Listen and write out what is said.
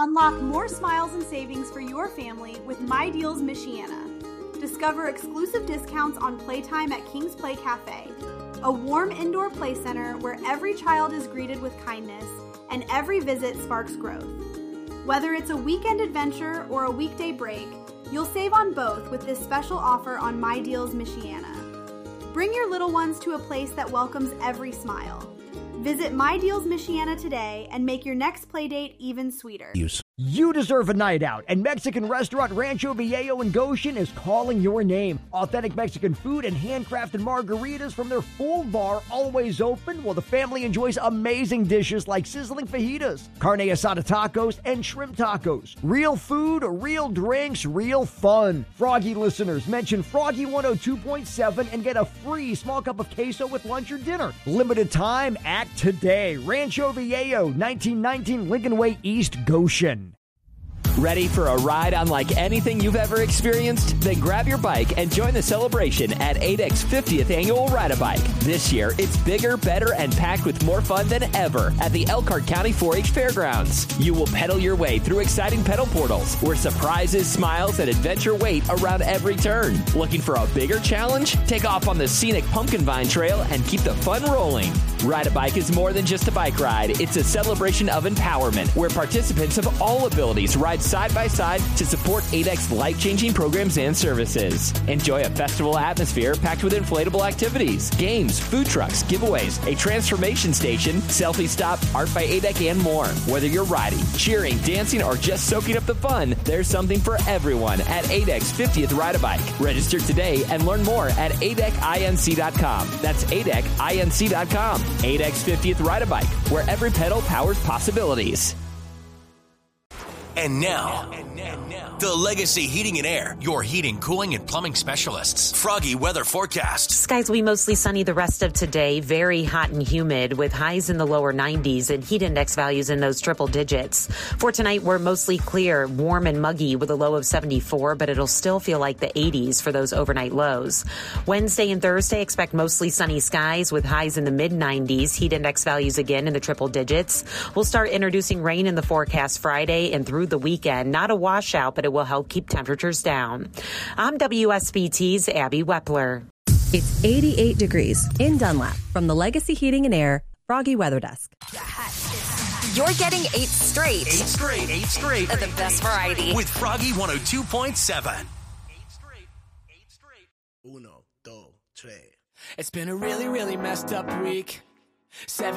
Unlock more smiles and savings for your family with My Deals Michiana. Discover exclusive discounts on playtime at King's Play Cafe, a warm indoor play center where every child is greeted with kindness and every visit sparks growth. Whether it's a weekend adventure or a weekday break, you'll save on both with this special offer on My Deals Michiana. Bring your little ones to a place that welcomes every smile. Visit My Deals Michiana today and make your next playdate even sweeter. You deserve a night out, and Mexican restaurant Rancho Viejo in Goshen is calling your name. Authentic Mexican food and handcrafted margaritas from their full bar, always open, while the family enjoys amazing dishes like sizzling fajitas, carne asada tacos, and shrimp tacos. Real food, real drinks, real fun. Froggy listeners, mention Froggy 102.7 and get a free small cup of queso with lunch or dinner. Limited time, act today. Rancho Viejo, 1919 Lincoln Way East, Goshen. Ready for a ride unlike anything you've ever experienced? Then grab your bike and join the celebration at ADEC's 50th Annual Ride-A-Bike. This year, it's bigger, better, and packed with more fun than ever at the Elkhart County 4-H Fairgrounds. You will pedal your way through exciting pedal portals where surprises, smiles, and adventure wait around every turn. Looking for a bigger challenge? Take off on the scenic Pumpkin Vine Trail and keep the fun rolling. Ride-A-Bike is more than just a bike ride. It's a celebration of empowerment where participants of all abilities ride side by side to support ADEC's life-changing programs and services. Enjoy a festival atmosphere packed with inflatable activities, games, food trucks, giveaways, a transformation station, selfie stop, art by ADEC, and more. Whether you're riding, cheering, dancing, or just soaking up the fun, there's something for everyone at ADEC's 50th Ride-A-Bike. Register today and learn more at adecinc.com. That's adecinc.com. ADEC's 50th Ride-A-Bike, where every pedal powers possibilities. And now, the Legacy Heating and Air, your heating, cooling, and plumbing specialists. Froggy weather forecast. Skies will be mostly sunny the rest of today. Very hot and humid with highs in the lower 90s and heat index values in those triple digits. For tonight, we're mostly clear, warm and muggy with a low of 74, but it'll still feel like the 80s for those overnight lows. Wednesday and Thursday, expect mostly sunny skies with highs in the mid-90s. Heat index values again in the triple digits. We'll start introducing rain in the forecast Friday and through the weekend. Not a washout, but it will help keep temperatures down. I'm WSBT's Abby Wepler. It's 88 degrees in Dunlap from the Legacy Heating and Air Froggy Weather Desk. You're getting 8 straight. 8 straight. Of the best variety. With Froggy 102.7. 8 straight. Uno, dos, tres. It's been a really, really messed up week.